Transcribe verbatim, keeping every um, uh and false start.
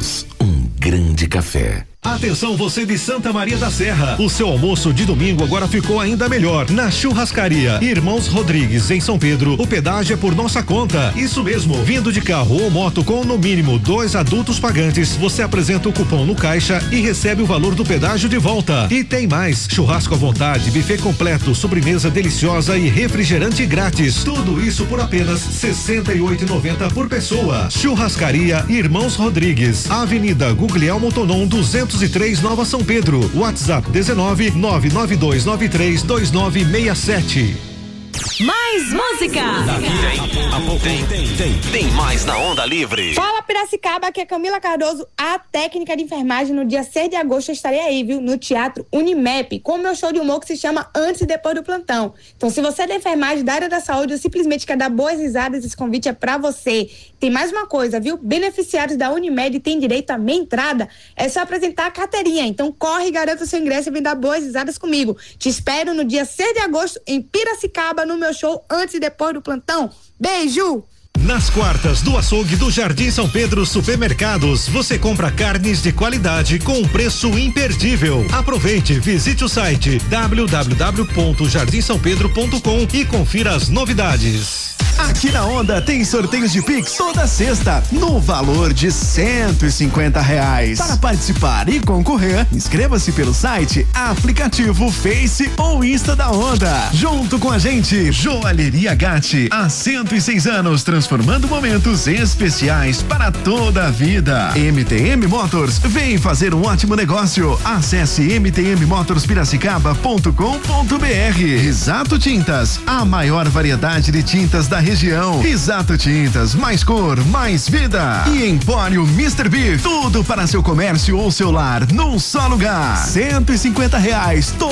Pepinos, um grande café. Atenção você de Santa Maria da Serra, o seu almoço de domingo agora ficou ainda melhor na Churrascaria Irmãos Rodrigues em São Pedro. O pedágio é por nossa conta, isso mesmo, vindo de carro ou moto com no mínimo dois adultos pagantes, você apresenta o cupom no caixa e recebe o valor do pedágio de volta. E tem mais, churrasco à vontade, buffet completo, sobremesa deliciosa e refrigerante grátis, tudo isso por apenas sessenta e oito reais e noventa centavos por pessoa. Churrascaria Irmãos Rodrigues, Avenida Guglielmo Tonon duzentos e três, Nova São Pedro. WhatsApp dezenove, nove nove dois nove três, dois nove seis sete. Mais música! Tem, a pouco tem, tem, tem, tem mais na Onda Livre. Fala Piracicaba, aqui é Camila Cardoso, a técnica de enfermagem. No dia seis de agosto eu estarei aí, viu? No Teatro Unimep, com o meu show de humor que se chama Antes e Depois do Plantão. Então, se você é da enfermagem, da área da saúde, ou simplesmente quer dar boas risadas, esse convite é pra você. Tem mais uma coisa, viu? Beneficiários da Unimed têm direito à meia entrada, é só apresentar a carteirinha. Então, corre, garanta o seu ingresso e vem dar boas risadas comigo. Te espero no dia seis de agosto em Piracicaba, no meu show Antes e Depois do Plantão. Beijo! Nas quartas do açougue do Jardim São Pedro Supermercados, você compra carnes de qualidade com um preço imperdível. Aproveite, visite o site w w w ponto jardim são pedro ponto com e confira as novidades. Aqui na Onda tem sorteios de Pix toda sexta, no valor de cento e cinquenta reais. Para participar e concorrer, inscreva-se pelo site, aplicativo, Face ou Insta da Onda. Junto com a gente, Joalheria Gatti, há cento e seis anos, transformando momentos especiais para toda a vida. M T M Motors, vem fazer um ótimo negócio. Acesse m t m motors piracicaba ponto com ponto b r. Risato Tintas, a maior variedade de tintas da região. Risato Tintas, mais cor, mais vida. E Empório mister Beef, tudo para seu comércio ou seu lar num só lugar. cento e cinquenta reais.